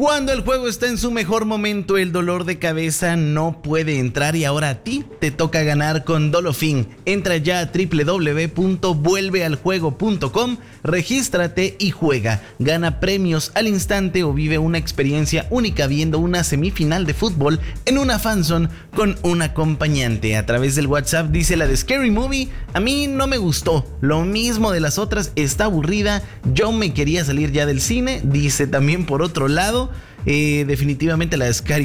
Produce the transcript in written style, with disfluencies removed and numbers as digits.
Cuando el juego está en su mejor momento, el dolor de cabeza no puede entrar y ahora a ti te toca ganar con Dolofin. Entra ya a www.vuelvealjuego.com, regístrate y juega. Gana premios al instante o vive una experiencia única viendo una semifinal de fútbol en una fanzone con un acompañante. A través del WhatsApp dice la de Scary Movie: a mí no me gustó, lo mismo de las otras, está aburrida, yo me quería salir ya del cine. Dice también por otro lado, definitivamente la de Scary